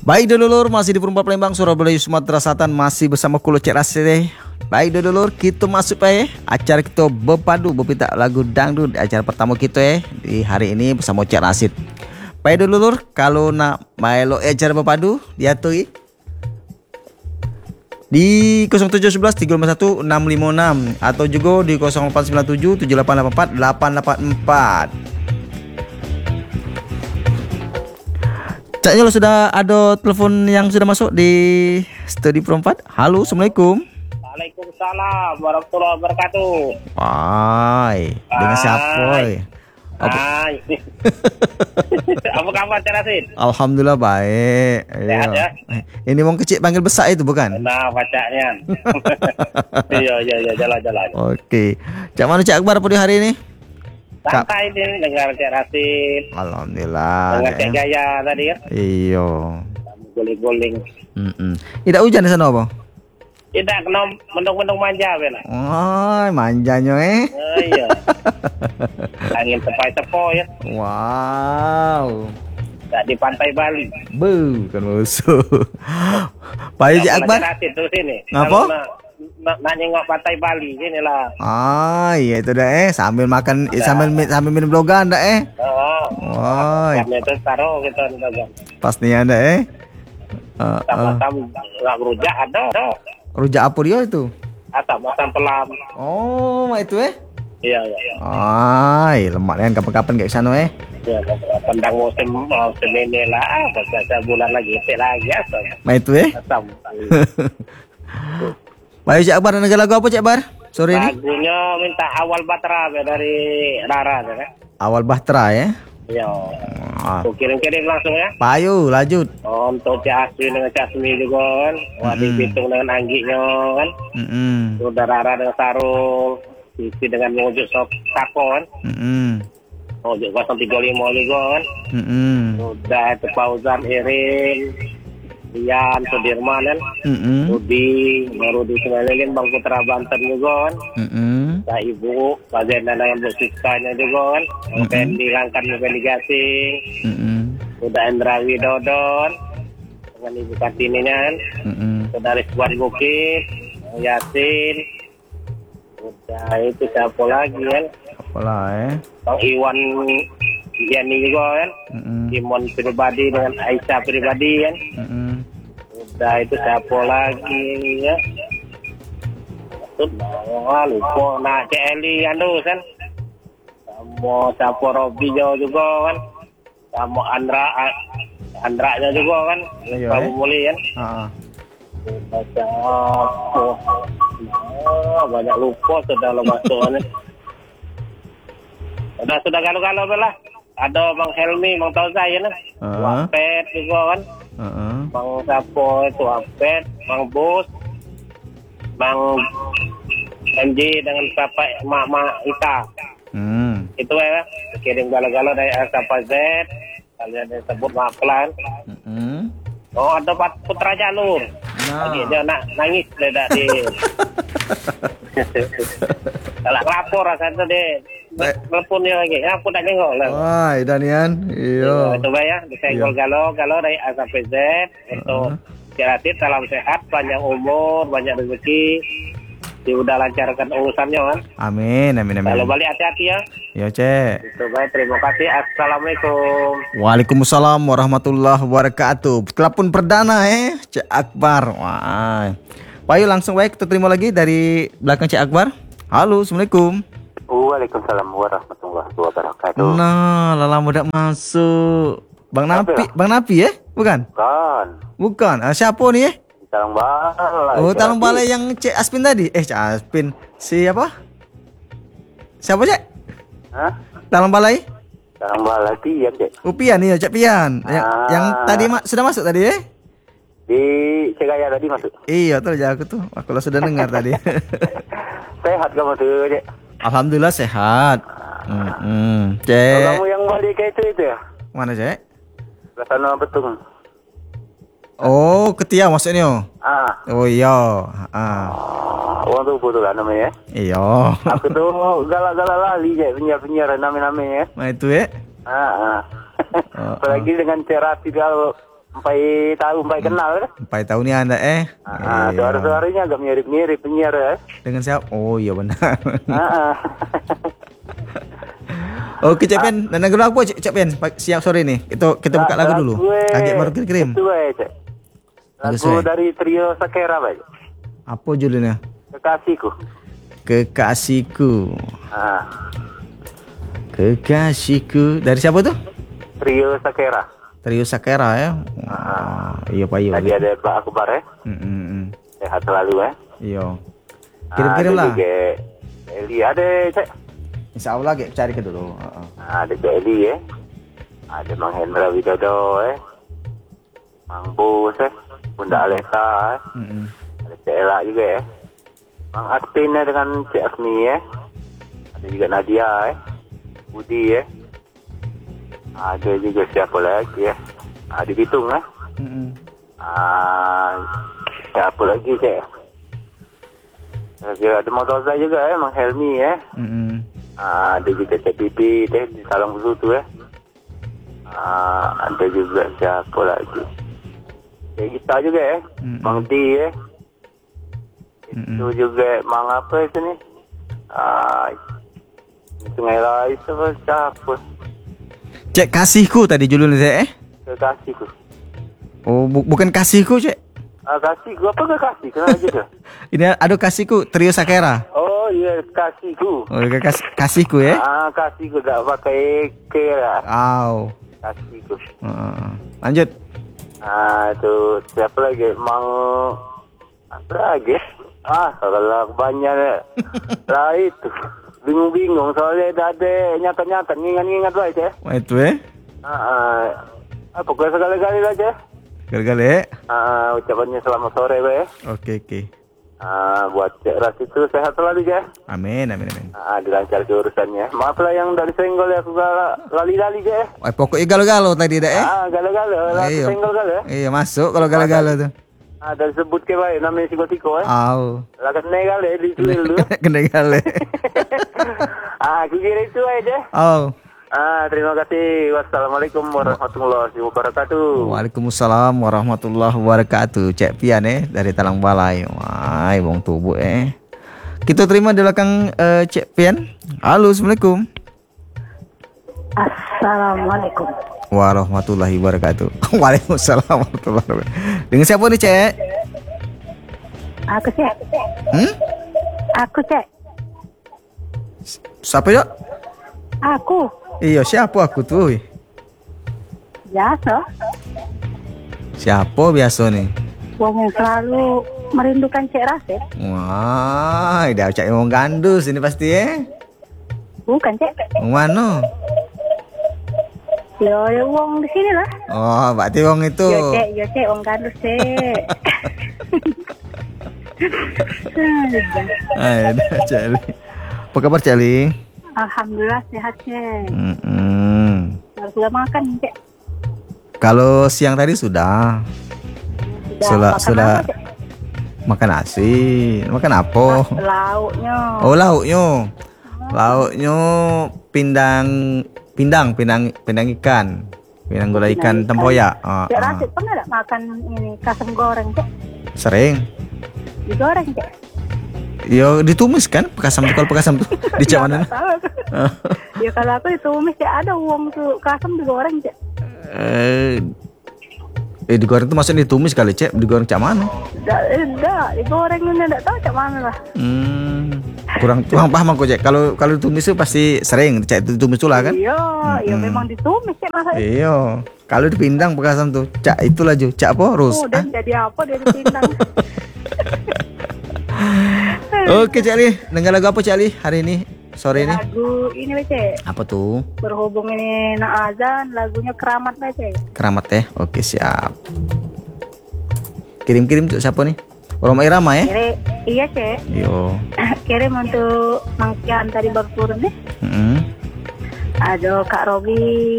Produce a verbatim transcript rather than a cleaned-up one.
Baik dulur, masih di Perumpa Palembang, Surabaya, Sumatera Selatan, masih bersama Kulo Cek Rasid. Baik dulur, kita masuk ya acara kita berpadu berpita lagu dangdut, acara pertama kita ya di hari ini bersama Cek Rasid. Baik dulur, kalau nak melo acara berpadu diatur di nol tujuh satu satu tiga lima satu enam lima enam atau juga di nol delapan sembilan tujuh tujuh delapan delapan empat delapan delapan empat. Caknya lo sudah ada telepon yang sudah masuk di Studio Perempat. Halo, Assalamualaikum. Waalaikumsalam warahmatullahi wabarakatuh. Hai, dengan siapa? Apa? Hai. Apa kabar Cek Rasid? Alhamdulillah baik. Sehat ya? Ini wong kecil panggil besar itu bukan? Nah, bacanya. Iya, iya, iya, jalan-jalan. Oke. Cak mana Cak Akbar apa di hari ini? Santai ini dengar Cek Rasid. Alhamdulillah. Dengar Cek Gaya tadi ya. Iya. Guling-guling. Heeh. Tidak hujan di sana apa? Tidak kena mendung-mendung manja bela. Oh, manjanya eh. Oh, iya. Angin tepai-tepoi ya. Wow. Tak di pantai Bali. Bu, kan musuh. Pak Haji Akbar. Cek Rasid terus ini. Ngapa? Nak, nak nengok pantai Bali sini lah. Ah, iya itu dah eh sambil makan eh, sambil sambil minum blogan dah eh. Oh. Wah. Karena itu taruh kita nih. Pas nih ada eh. Uh, uh. Tam-tam nggak rujak ada. ada. Rujak apa dia itu? Asam-asam pelam. Oh, itu eh. Iya, iya, iya. Ay, lemak kan kapan-kapan kayak sana eh. Ya, pendang musim musim ini lah, beberapa bulan lagi, itu lagi asam. Nah itu eh. Asam. Baik Cik Akbar, negara lagu apa Cik Akbar? Sore ini? Lagunya minta Awal Batra dari Rara kan? Awal Bahtera ya. Iya. Ah. Aku kirim-kirim langsung ya. Payu, lanjut. Oh, untuk Cik Aswi dengan Cik Asmi juga kan. Wadi Mm-hmm. Bitung dengan Anggiknya kan. Mm-hmm. Udah Rara dengan Sarul. Sisi dengan wujud sok Sako kan. Mm-hmm. Wujud nol tiga lima juga kan. Mm-hmm. Udah itu Fauzan Irin. Ian Sudirman kan. Mm-hmm. Rudi, baru di Semelilin Bang Putra Banten juga kan. Mm-hmm. Kak Ibu, Pak Zena dengan Bu Siskanya juga kan. Bang Fendi Langkan Fendi Gasing. Mm-hmm. Udah Indra Widodon dengan Ibu Kartininya kan. Mm-hmm. Udah Rizwan Bukit, Yasin. Udah itu siapa lagi kan. Apalah eh. Bang Iwan Yani juga kan. Mm-hmm. Simon pribadi dengan Aisyah pribadi kan. Mm-hmm. Udah itu siapa lagi ya. Wah, lupa nak Cik Eli anu kan. Sama siapa Robi juga kan. Sama Andra Andra-nya juga kan. Iya, Kamu eh. Muli kan. Heeh. Baca apa? Nah, banyak lupa sudah lo masuknya. Sudah sudah galau-galau belah. Ada Bang Helmi, Bang Tauzai ya kan. Uh-huh. Wapet juga kan. Heeh. Bang Sapo itu Wapet, Bang Bus, Bang M J dengan Papa Mak-Mak Ita. Hmm. Itu ya, kirim galau-galau dari Alsapa Z. Kalian yang sebut Maklan. Mm-hmm. Oh, ada Putra Jalur. Nah. Lagi dia nak nangis dia di. Kalau lapor rasanya dia. Telepon dia lagi. Ya, aku tak tengok lah. Wah, Danian. Iya. Itu ya, disenggol galau-galau dari A sampai Z. Untuk Cik Rasid, salam sehat, panjang umur, banyak rezeki. Dia udah lancarkan urusannya kan. Amin, amin, amin. Kalau balik hati-hati ya. Ya, Cek. Itu baik, terima kasih. Assalamualaikum. Waalaikumsalam warahmatullahi wabarakatuh. Telepon perdana eh, Cik Akbar. Wah. Payu langsung baik kita terima lagi dari belakang Cik Akbar. Halo, Assalamualaikum. Waalaikumsalam warahmatullahi wabarakatuh. Nah, lala muda masuk. Bang Napi, Bang Napi ya? Bukan? Bukan. Bukan. Ah, siapa nih ya? Talang balai. Oh, Talang Balai yang Cik Aspin tadi. Eh, Cik Aspin. Siapa? Siapa, Cik? Hah? Talang Balai? Talang balai Pian, Cek. Oh, Pian ya, Cik Pian. Yang, Ah. yang tadi ma- sudah masuk tadi eh? Di Cegaya tadi masuk. Iya, tuh aku tuh. Aku lah sudah dengar tadi. Sehat kamu tuh, Cek. Alhamdulillah sehat. Hmm, Kalau Cek. kamu yang balik ke itu itu ya? Mana, Cek? Sana betung. Oh, Ketia maksudnya. Ah. Oh iya. Ah. Orang tuh betul lah namanya. Iya. Aku tuh galak-galak lali, Cek. Penyiar-penyiar nama-namanya ya. Nah itu ya. Ah, ah. Oh, Apalagi dengan terapi kalau Sampai tahu, sampai kenal kan. Sampai tahun ni anda eh. Ah, Iya. suara-suaranya agak mirip-mirip penyiar ya. Dengan siapa? Oh iya benar. Ah, Oke Cik Pian, dan lagu apa Cik Cik Pian? Pa- Siap sore ni. Kita kita buka lagu dulu. Kaget baru kirim. Itu eh, Cik. Lagu Lagu saya. dari trio Sakera, Pak. Apa judulnya? Kekasihku. Kekasihku. Ah, Kekasihku. Dari siapa tuh? trio Sakera. Trio Sakera ya. Ah, iya Pak iya. Tadi ada Pak Akbar ya. Hmm, hmm, hmm. Sehat selalu ya. Iya. Kirim-kirim Ah, lah. ada juga Eli ada, Cik. Insya Allah kita cari ke dulu. Heeh. Ah, ada Cik Eli ya. Ada Mang Hendra Widodo ya. Mang Bus ya. Bunda Alesa ya. Hmm. Ada Cik Ella juga ya. Mang Astin ya dengan Cik Asmi ya. Ada juga Nadia ya. Budi ya. Ada juga siapa lagi ya. Ah, di Bitung ya. Hmm. Ah, siapa lagi Cik? Kira ada Motoza juga ya. Mang Helmi ya. Hmm. Ah, ada juga Cik Pipi deh di Salang Busu tu ya. Ah, ada juga siapa lagi? Cik Gita juga ya. Mm-mm. Mang Di ya. Mm-mm. Itu juga Mang apa itu ni? Ah, Sungai Lais apa siapa? Cek kasihku tadi judulnya Cek eh? Kekasihku. Oh bu- bukan kasihku Cek. Ah, kasihku apa kekasih? Kenapa juga? Ini ada kasihku Trio Sakera. Oh iya, kasihku. Oh kas kasihku ya? Ah, kasihku tak pakai ke lah. Aw. Kasihku. Heeh. Lanjut. Ah, tu siapa lagi? Mang apa lagi? Ah, kalau banyak lah itu. Bingung-bingung soalnya dah ada nyata-nyata ingat-ingat lah je. Wah itu eh? Ah, ah, ah, pokoknya sekali-kali lah je. Gale-gale. Ah, ucapannya selamat sore be. Oke oke. Ah, buat Cik Ras itu sehat selalu je. Amin amin amin. Ah, dilancar ke urusannya. Maaf lah yang dari senggol ya aku gala- lali-lali je. Wah pokoknya galo-galo tadi dah eh? Ah, gala-gala lah Iya. senggol gala. Iya masuk kalau galo-galo tuh. Ah, dah sebut ke baik namanya Siko-Tiko eh. Aw. Lah kena gala di dulu. Kena gale. Ah, aku kira itu aja. Aw. Ah, terima kasih. Wassalamualaikum warahmatullahi wabarakatuh. Waalaikumsalam warahmatullahi wabarakatuh. Cek Pian eh dari Talang Balai. Wah, wong tubuh eh. Kita terima di belakang eh, Cek Pian. Halo, Assalamualaikum. Assalamualaikum. Warahmatullahi wabarakatuh. Waalaikumsalam warahmatullahi wabarakatuh. Dengan siapa nih, Cek? Aku cek. Hmm? Aku cek. Siapa ya? Aku. Iya, siapa aku tuh? Biasa. Siapa biasa nih? Wong yang selalu merindukan Cek Rasid. Wah, dah cak wong gandus ini pasti eh. Bukan cek. Wong mana? Yo, yo wong di sini lah. Oh, berarti wong itu. Yo cek, yo cek wong gandus cek. Ay, dah Cali. Apa kabar Cali? Alhamdulillah sehat cek. Mm-mm. Harus sudah makan cek. Kalau siang tadi sudah. Sudah makan sudah apa, Cek? makan nasi. Makan apa? Lauknya. Oh, lauknya. Lauknya pindang pindang pindang pindang ikan. Pindang gulai ikan tempoyak. Ah, Cek ah. Rasid pernah tak makan ini kasem goreng cek? Sering. Digoreng cek. Yo ditumis kan pekasam tuh kalau pekasam tuh di cak mana? Ya kalau aku ditumis cek ada uang tuh kasem digoreng cek. Eh, eh digoreng tuh maksudnya ditumis kali cek digoreng cak mana? Tidak, tidak, digoreng ini tidak tahu cak mana lah. Hmm, kurang kurang paham aku cek. Kalau kalau ditumis tuh pasti sering cek itu ditumis tuh lah kan? Iya, ya memang ditumis cek masa itu. Iya. Kalau dipindang pekasam tuh cak itu lah ju cak apa rus? Oh, dan jadi apa dia dipindang. Oke Cak Ali, dengar lagu apa Cak Ali hari ini sore ini? Lagu ini lah cek. Apa tuh? Berhubung ini nak azan, lagunya keramat lah cek. Keramat teh. Oke siap. Kirim-kirim tuh siapa nih? Roma Irama ya? Kira, iya cek. Yo. Kirim untuk Mang Kian tadi baru turun deh. Mm-mm. Ada Kak Robi,